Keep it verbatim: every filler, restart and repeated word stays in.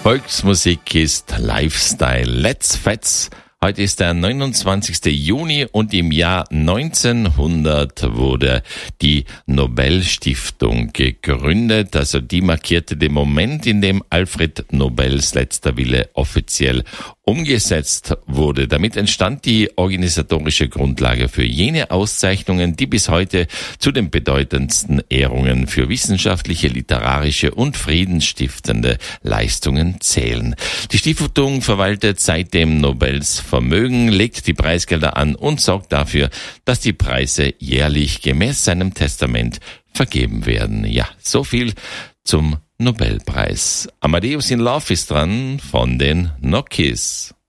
Volksmusik ist Lifestyle. Let's Fetz. Heute ist der neunundzwanzigste Juni und im Jahr neunzehnhundert wurde die Nobelstiftung gegründet. Also die markierte den Moment, in dem Alfred Nobels letzter Wille offiziell umgesetzt wurde. Damit entstand die organisatorische Grundlage für jene Auszeichnungen, die bis heute zu den bedeutendsten Ehrungen für wissenschaftliche, literarische und friedensstiftende Leistungen zählen. Die Stiftung verwaltet seitdem Nobels Vermögen, legt die Preisgelder an und sorgt dafür, dass die Preise jährlich gemäß seinem Testament vergeben werden. Ja, so viel zum Nobelpreis. Amadeus in Love ist dran von den Nokis.